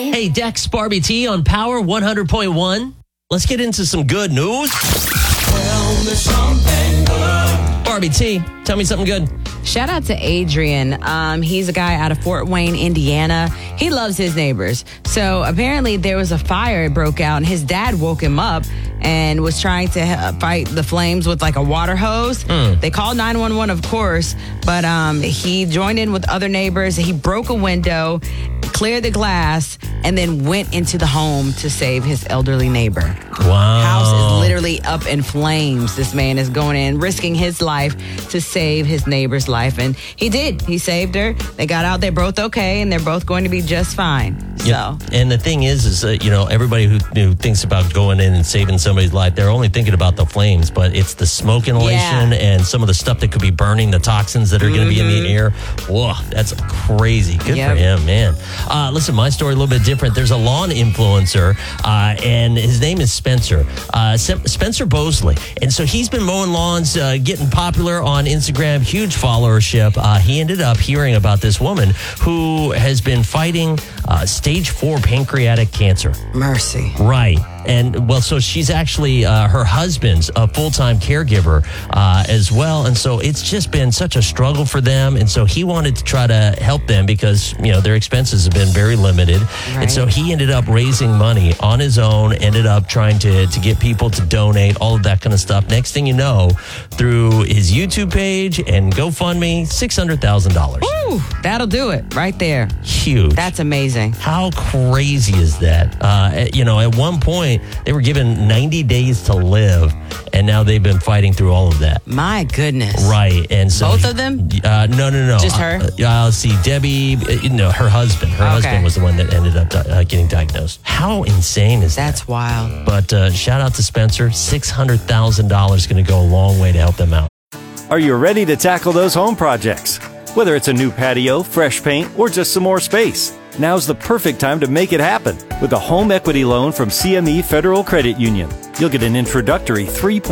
Hey, Dex, Barbie T on Power 100.1. Let's get into some good news. Tell me something good. Barbie T, tell me something good. Shout out to Adrian. He's a guy out of Fort Wayne, Indiana. He loves his neighbors. So apparently there was a fire that broke out, and his dad woke him up and was trying to fight the flames with like a water hose. They called 911, of course, but he joined in with other neighbors. He broke a window, cleared the glass, and then went into the home to save his elderly neighbor. Wow. House is literally up in flames. This man is going in, risking his life to save his neighbor's life. And he did. He saved her. They got out. They're both okay, and they're both going to be just fine. So. Yep. And the thing is everybody who thinks about going in and saving somebody's life, they're only thinking about the flames, but it's the smoke inhalation and some of the stuff that could be burning, the toxins that are going to be in the air. Whoa, that's crazy. Good for him, man. Listen, my story a little bit different. There's a lawn influencer, and his name is Spencer. Spencer Bosley. And so he's been mowing lawns, getting popular on Instagram, huge followership. He ended up hearing about this woman who has been fighting stage 4 pancreatic cancer. Mercy. Right. And well, so she's actually her husband's a full-time caregiver as well. And so it's just been such a struggle for them. And so he wanted to try to help them because, their expenses have been very limited. Right. And so he ended up raising money on his own, ended up trying to get people to donate, all of that kind of stuff. Next thing you know, through his YouTube page and GoFundMe, $600,000. Ooh, that'll do it right there. Huge. That's amazing. How crazy is that? At one point, they were given 90 days to live, and now they've been fighting through all of that. My goodness. Right. And so both of them? No. Just her? Let's see. Debbie, her husband. Her husband was the one that ended up getting diagnosed. How insane is that? That's wild. But shout out to Spencer. $600,000 is going to go a long way to help them out. Are you ready to tackle those home projects? Whether it's a new patio, fresh paint, or just some more space, now's the perfect time to make it happen with a home equity loan from CME Federal Credit Union. You'll get an introductory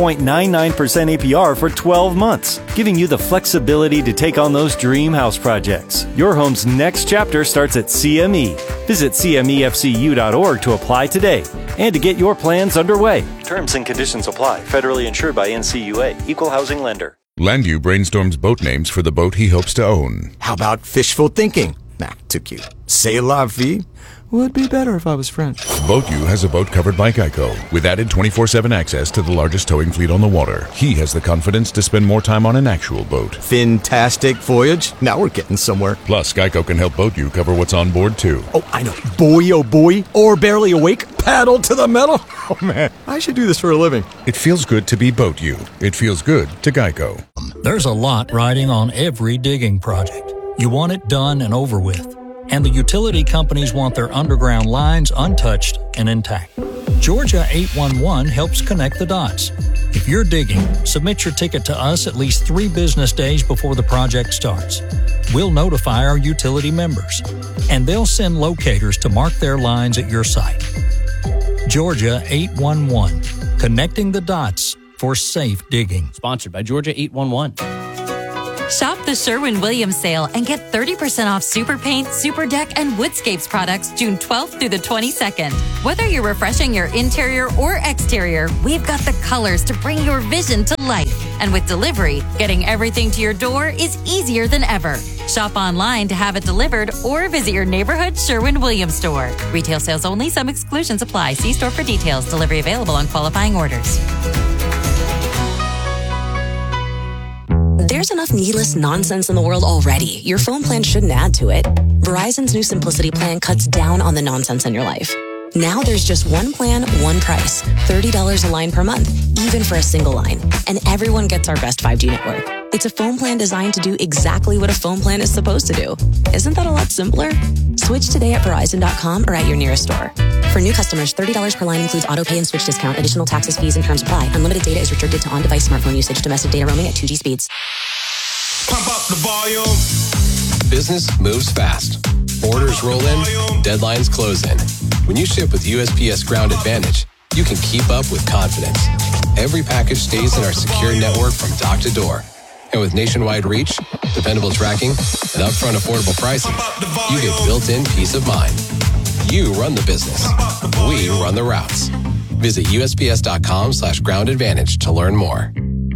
3.99% APR for 12 months, giving you the flexibility to take on those dream house projects. Your home's next chapter starts at CME. Visit CMEFCU.org to apply today and to get your plans underway. Terms and conditions apply. Federally insured by NCUA. Equal housing lender. Landu brainstorms boat names for the boat he hopes to own. How about fishful thinking? Nah, too cute. C'est la vie would be better if I was French. BoatU has a boat covered by Geico with added 24/7 access to the largest towing fleet on the water. He has the confidence to spend more time on an actual boat. Fantastic voyage. Now we're getting somewhere. Plus, Geico can help BoatU cover what's on board, too. Oh, I know. Boy, oh boy. Or barely awake. Paddle to the metal. Oh, man. I should do this for a living. It feels good to be BoatU. It feels good to Geico. There's a lot riding on every digging project. You want it done and over with. And the utility companies want their underground lines untouched and intact. Georgia 811 helps connect the dots. If you're digging, submit your ticket to us at least 3 business days before the project starts. We'll notify our utility members, and they'll send locators to mark their lines at your site. Georgia 811, connecting the dots for safe digging. Sponsored by Georgia 811. Shop the Sherwin-Williams sale and get 30% off Super Paint, Super Deck, and Woodscapes products June 12th through the 22nd. Whether you're refreshing your interior or exterior, we've got the colors to bring your vision to life. And with delivery, getting everything to your door is easier than ever. Shop online to have it delivered or visit your neighborhood Sherwin-Williams store. Retail sales only. Some exclusions apply. See store for details. Delivery available on qualifying orders. There's enough needless nonsense in the world already. Your phone plan shouldn't add to it. Verizon's new Simplicity plan cuts down on the nonsense in your life. Now there's just one plan, one price. $30 a line per month, even for a single line. And everyone gets our best 5G network. It's a phone plan designed to do exactly what a phone plan is supposed to do. Isn't that a lot simpler? Switch today at Verizon.com or at your nearest store. For new customers, $30 per line includes auto pay and switch discount. Additional taxes, fees, and terms apply. Unlimited data is restricted to on-device smartphone usage. Domestic data roaming at 2G speeds. Pump up the volume. Business moves fast. Orders roll in, deadlines close in. When you ship with USPS Ground Advantage, you can keep up with confidence. Every package stays in our secure network from dock to door. And with nationwide reach, dependable tracking, and upfront affordable pricing, you get built-in peace of mind. You run the business. We run the routes. Visit USPS.com/groundadvantage to learn more.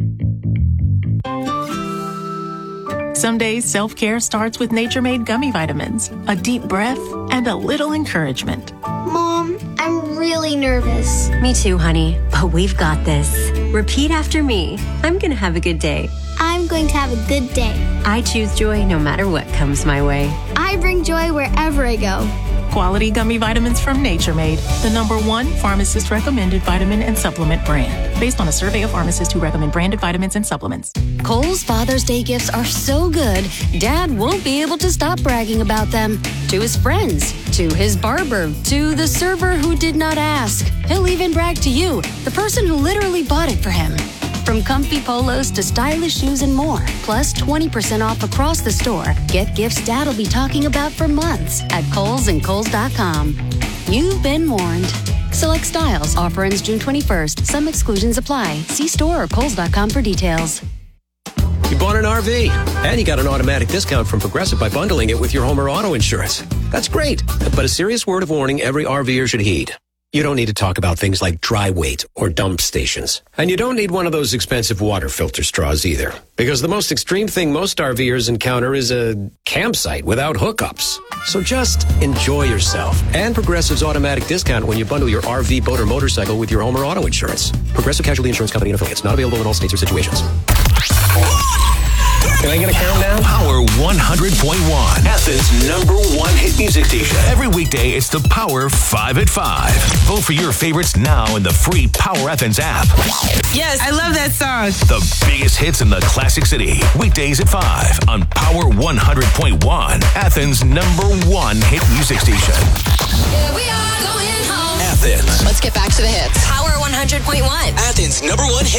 Some days, self-care starts with Nature Made gummy vitamins, a deep breath, and a little encouragement. Mom, I'm really nervous. Me too, honey, but we've got this. Repeat after me. I'm going to have a good day. I'm going to have a good day. I choose joy no matter what comes my way. I bring joy wherever I go. Quality gummy vitamins from Nature Made, the #1 pharmacist recommended vitamin and supplement brand, based on a survey of pharmacists who recommend branded vitamins and supplements. Kohl's Father's Day gifts are so good, Dad won't be able to stop bragging about them. To his friends, to his barber, to the server who did not ask. He'll even brag to you, the person who literally bought it for him. From comfy polos to stylish shoes and more. Plus 20% off across the store. Get gifts Dad'll be talking about for months at Kohl's and Kohl's.com. You've been warned. Select styles. Offer ends June 21st. Some exclusions apply. See store or Kohl's.com for details. You bought an RV, and you got an automatic discount from Progressive by bundling it with your home or auto insurance. That's great, but a serious word of warning every RVer should heed. You don't need to talk about things like dry weight or dump stations. And you don't need one of those expensive water filter straws either. Because the most extreme thing most RVers encounter is a campsite without hookups. So just enjoy yourself. And Progressive's automatic discount when you bundle your RV, boat, or motorcycle with your home or auto insurance. Progressive Casualty Insurance Company and affiliates. Not available in all states or situations. Can I get a countdown? Power 100.1. Athens' #1 hit music station. Every weekday, it's the Power 5 at 5. Vote for your favorites now in the free Power Athens app. Yes, I love that song. The biggest hits in the Classic City. Weekdays at 5 on Power 100.1. Athens' #1 hit music station. Here we are going home. Athens. Let's get back to the hits. Power 100.1. Athens' #1 hit